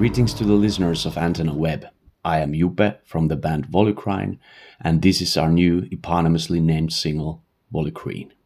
Greetings to the listeners of Antenna Web. I am Juppe from the band Volucrine, and this is our new eponymously named single, Volucrine.